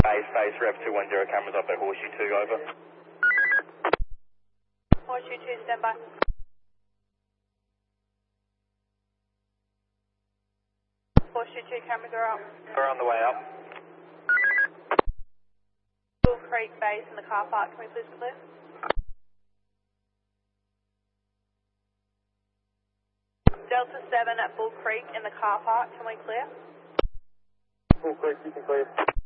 Face, Rev 210, cameras up at Horseshoe 2, over. Horseshoe 2, stand by. Horseshoe 2, cameras are up. They're on the way up. Bull Creek base in the car park, can we please clear? Delta 7 at Bull Creek in the car park, can we clear? Bull Creek, you can clear.